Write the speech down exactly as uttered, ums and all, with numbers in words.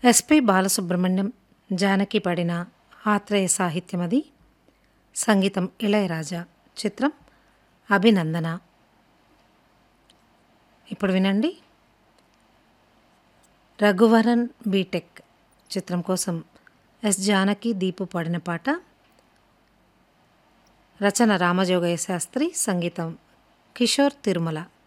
SP Balasubrahmanyam, Janaki పాడిన ఆత్రేయ సాహిత్యం అది. సంగీతం ఇళయరాజా. చిత్రం అభినందన. ఇప్పుడు వినండి. రఘువరన్ బీటెక్ చిత్రం కోసం ఎస్ జానకి, దీపు పాడిన పాట. రచన రామజోగయ్య శాస్త్రి, సంగీతం కిషోర్ తిరుమల.